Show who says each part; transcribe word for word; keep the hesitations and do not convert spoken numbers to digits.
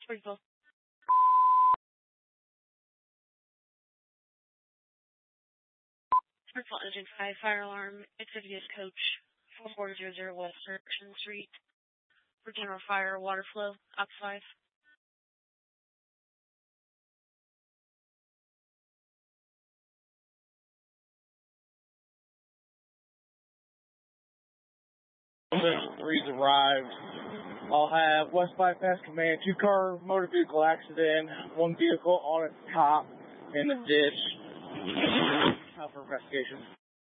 Speaker 1: Springfield. Springfield Engine five, fire alarm, Executive Coach, four four zero zero West Searching Street, for general fire, water flow, op five.
Speaker 2: Three's arrived. I'll have West Bypass Command, two car motor vehicle accident, one vehicle on its top in the ditch. Out for investigation.